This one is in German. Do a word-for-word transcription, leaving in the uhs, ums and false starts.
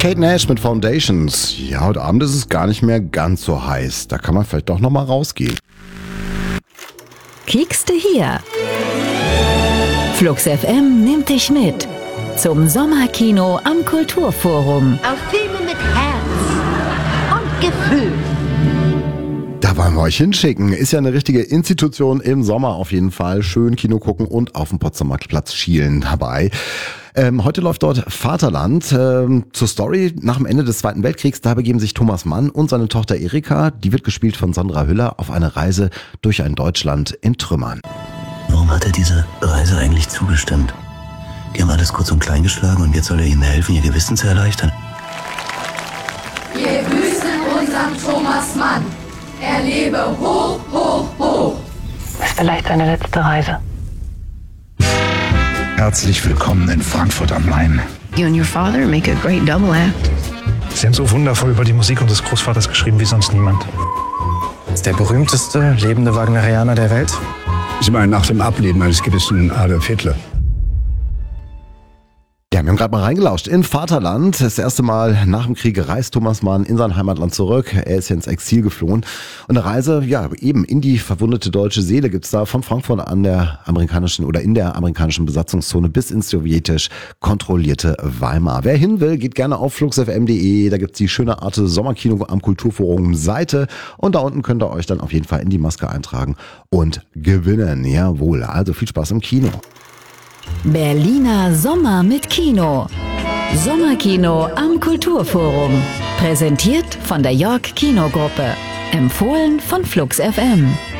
Kate Nash mit Foundations. Ja, heute Abend ist es gar nicht mehr ganz so heiß. Da kann man vielleicht doch noch mal rausgehen. Kiekste hier. Flux F M nimmt dich mit zum Sommerkino am Kulturforum. Auf Filme mit Herz und Gefühl. Da wollen wir euch hinschicken. Ist ja eine richtige Institution im Sommer auf jeden Fall. Schön Kino gucken und auf dem Potsdamer Platz schielen dabei. Ähm, heute läuft dort Vaterland. Ähm, zur Story: Nach dem Ende des Zweiten Weltkriegs, da begeben sich Thomas Mann und seine Tochter Erika, die wird gespielt von Sandra Hüller, auf eine Reise durch ein Deutschland in Trümmern. Warum hat er diese Reise eigentlich zugestimmt? Die haben alles kurz und klein geschlagen und jetzt soll er ihnen helfen, ihr Gewissen zu erleichtern. Wir grüßen unseren Thomas Mann. Er lebe hoch, hoch, hoch. Das ist vielleicht seine letzte Reise. Herzlich willkommen in Frankfurt am Main. You and your father make a great double act. Sie haben so wundervoll über die Musik unseres Großvaters geschrieben wie sonst niemand. Das ist der berühmteste lebende Wagnerianer der Welt. Ich meine, nach dem Ableben eines gewissen Adolf Hitler. Ja, wir haben gerade mal reingelauscht in Vaterland. Das erste Mal nach dem Krieg reist Thomas Mann in sein Heimatland zurück. Er ist ja ins Exil geflohen. Und eine Reise, ja, eben in die verwundete deutsche Seele gibt's da von Frankfurt an der amerikanischen oder in der amerikanischen Besatzungszone bis ins sowjetisch kontrollierte Weimar. Wer hin will, geht gerne auf flux f m punkt d e. Da gibt's die schöne Arte Sommerkino am Kulturforum Seite. Und da unten könnt ihr euch dann auf jeden Fall in die Maske eintragen und gewinnen. Jawohl, also viel Spaß im Kino. Berliner Sommer mit Kino. Sommerkino am Kulturforum. Präsentiert von der York Kinogruppe. Empfohlen von Flux F M.